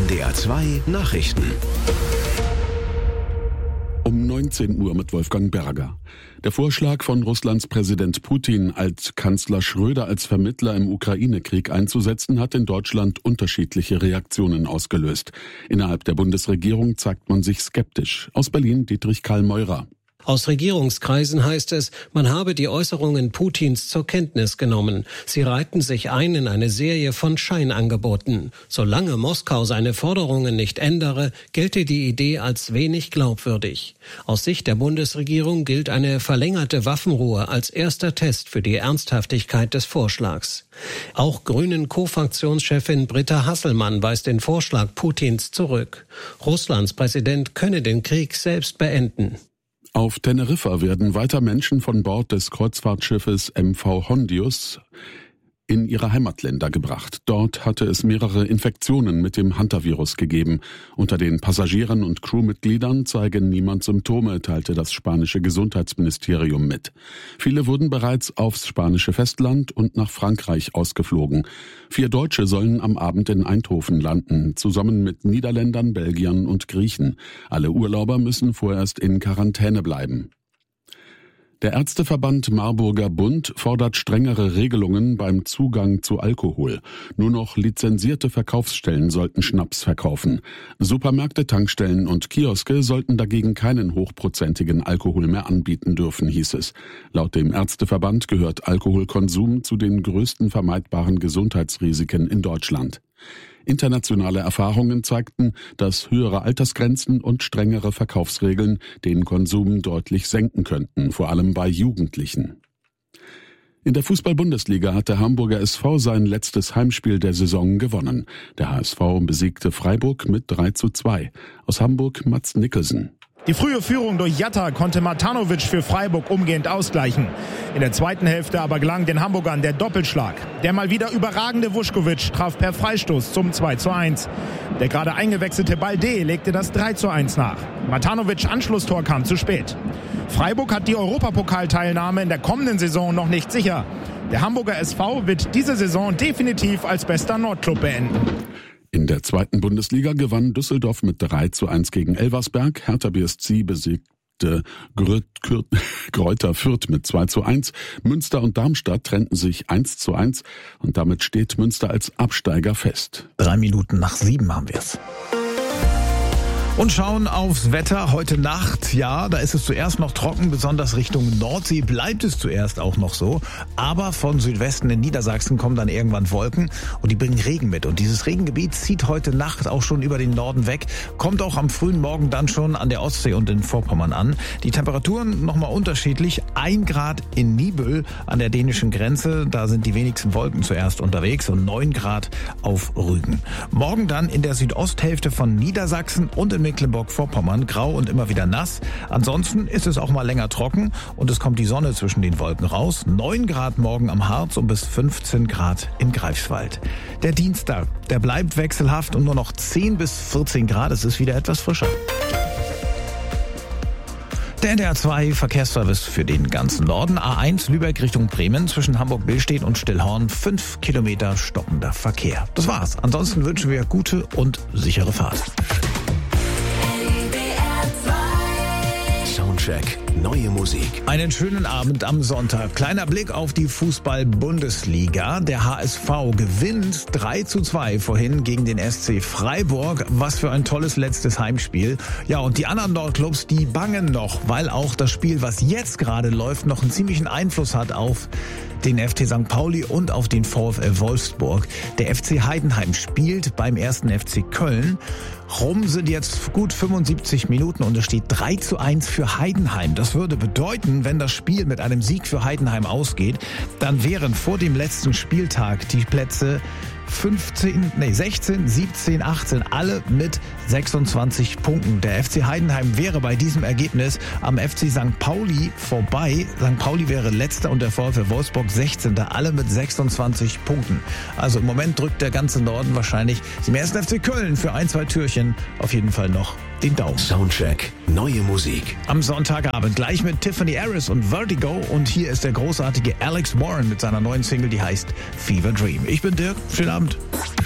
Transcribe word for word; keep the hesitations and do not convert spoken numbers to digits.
N D R zwei Nachrichten. Um neunzehn Uhr mit Wolfgang Berger. Der Vorschlag von Russlands Präsident Putin, als Kanzler Schröder als Vermittler im Ukraine-Krieg einzusetzen, hat in Deutschland unterschiedliche Reaktionen ausgelöst. Innerhalb der Bundesregierung zeigt man sich skeptisch. Aus Berlin Dietrich Karl Meurer. Aus Regierungskreisen heißt es, man habe die Äußerungen Putins zur Kenntnis genommen. Sie reihten sich ein in eine Serie von Scheinangeboten. Solange Moskau seine Forderungen nicht ändere, gelte die Idee als wenig glaubwürdig. Aus Sicht der Bundesregierung gilt eine verlängerte Waffenruhe als erster Test für die Ernsthaftigkeit des Vorschlags. Auch Grünen-Co-Fraktionschefin Britta Hasselmann weist den Vorschlag Putins zurück. Russlands Präsident könne den Krieg selbst beenden. Auf Teneriffa werden weiter Menschen von Bord des Kreuzfahrtschiffes M V Hondius in ihre Heimatländer gebracht. Dort hatte es mehrere Infektionen mit dem Hantavirus gegeben. Unter den Passagieren und Crewmitgliedern zeige niemand Symptome, teilte das spanische Gesundheitsministerium mit. Viele wurden bereits aufs spanische Festland und nach Frankreich ausgeflogen. Vier Deutsche sollen am Abend in Eindhoven landen, zusammen mit Niederländern, Belgiern und Griechen. Alle Urlauber müssen vorerst in Quarantäne bleiben. Der Ärzteverband Marburger Bund fordert strengere Regelungen beim Zugang zu Alkohol. Nur noch lizenzierte Verkaufsstellen sollten Schnaps verkaufen. Supermärkte, Tankstellen und Kioske sollten dagegen keinen hochprozentigen Alkohol mehr anbieten dürfen, hieß es. Laut dem Ärzteverband gehört Alkoholkonsum zu den größten vermeidbaren Gesundheitsrisiken in Deutschland. Internationale Erfahrungen zeigten, dass höhere Altersgrenzen und strengere Verkaufsregeln den Konsum deutlich senken könnten, vor allem bei Jugendlichen. In der Fußball-Bundesliga hat der Hamburger S V sein letztes Heimspiel der Saison gewonnen. Der H S V besiegte Freiburg mit drei zu zwei. Aus Hamburg Mats Nicholson. Die frühe Führung durch Jatta konnte Matanovic für Freiburg umgehend ausgleichen. In der zweiten Hälfte aber gelang den Hamburgern der Doppelschlag. Der mal wieder überragende Vuskovic traf per Freistoß zum zwei zu eins. Der gerade eingewechselte Balde legte das drei zu eins nach. Matanovics Anschlusstor kam zu spät. Freiburg hat die Europapokalteilnahme in der kommenden Saison noch nicht sicher. Der Hamburger S V wird diese Saison definitiv als bester Nordclub beenden. In der zweiten Bundesliga gewann Düsseldorf mit drei zu eins gegen Elversberg. Hertha B S C besiegte Greuther Fürth mit zwei zu eins. Münster und Darmstadt trennten sich eins zu eins und damit steht Münster als Absteiger fest. Drei Minuten nach sieben haben wir es. Und schauen aufs Wetter heute Nacht. Ja, da ist es zuerst noch trocken, besonders Richtung Nordsee bleibt es zuerst auch noch so. Aber von Südwesten in Niedersachsen kommen dann irgendwann Wolken und die bringen Regen mit. Und dieses Regengebiet zieht heute Nacht auch schon über den Norden weg, kommt auch am frühen Morgen dann schon an der Ostsee und in Vorpommern an. Die Temperaturen nochmal unterschiedlich. Ein Grad in Nibel an der dänischen Grenze, da sind die wenigsten Wolken zuerst unterwegs und neun Grad auf Rügen. Morgen dann in der Südosthälfte von Niedersachsen und in Mecklenburg-Vorpommern grau und immer wieder nass. Ansonsten ist es auch mal länger trocken und es kommt die Sonne zwischen den Wolken raus. neun Grad morgen am Harz und bis fünfzehn Grad in Greifswald. Der Dienstag, der bleibt wechselhaft und nur noch zehn bis vierzehn Grad. Es ist wieder etwas frischer. Der N D R zwei Verkehrsservice für den ganzen Norden. A eins Lübeck Richtung Bremen zwischen Hamburg-Billstedt und Stillhorn. Fünf Kilometer stoppender Verkehr. Das war's. Ansonsten wünschen wir gute und sichere Fahrt. Soundcheck, neue Musik. Einen schönen Abend am Sonntag. Kleiner Blick auf die Fußball-Bundesliga. Der H S V gewinnt drei zu zwei vorhin gegen den S C Freiburg. Was für ein tolles letztes Heimspiel. Ja, und die anderen Nordclubs, die bangen noch, weil auch das Spiel, was jetzt gerade läuft, noch einen ziemlichen Einfluss hat auf den F C Sankt Pauli und auf den VfL Wolfsburg. Der F C Heidenheim spielt beim ersten F C Köln. Rum sind jetzt gut fünfundsiebzig Minuten und es steht drei zu eins für Heidenheim. Das würde bedeuten, wenn das Spiel mit einem Sieg für Heidenheim ausgeht, dann wären vor dem letzten Spieltag die Plätze fünfzehn, nee, sechzehn, siebzehn, achtzehn, alle mit sechsundzwanzig Punkten. Der F C Heidenheim wäre bei diesem Ergebnis am F C Sankt Pauli vorbei. Sankt Pauli wäre letzter und der VfL Wolfsburg sechzehnter, alle mit sechsundzwanzig Punkten. Also im Moment drückt der ganze Norden wahrscheinlich dem ersten F C Köln für ein, zwei Türchen auf jeden Fall noch den Daumen. Soundcheck, neue Musik. Am Sonntagabend gleich mit Tiffany Harris und Vertigo und hier ist der großartige Alex Warren mit seiner neuen Single, die heißt Fever Dream. Ich bin Dirk, schönen Abend.